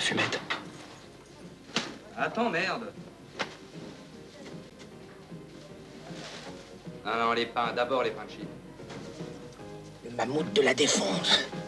fumette. Attends, merde. Non, non, les pains, d'abord les pains de Chine. Le mammouth de la défense.